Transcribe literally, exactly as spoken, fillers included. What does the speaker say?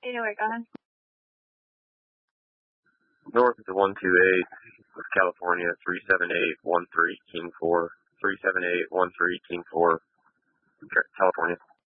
Anyway, go ahead. North to one two eight, California, three seven eight one three, King four, three seven eight one three, King four, California.